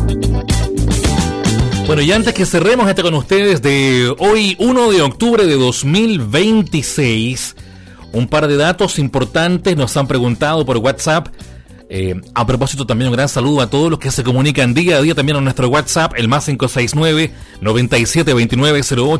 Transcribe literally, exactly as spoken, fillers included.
Bueno, y antes que cerremos este con ustedes de hoy, uno de octubre de dos mil veintiséis, un par de datos importantes nos han preguntado por WhatsApp. Eh, a propósito, también un gran saludo a todos los que se comunican día a día también a nuestro WhatsApp, el más cinco seis nueve, noventa y siete, veintinueve, cero ocho.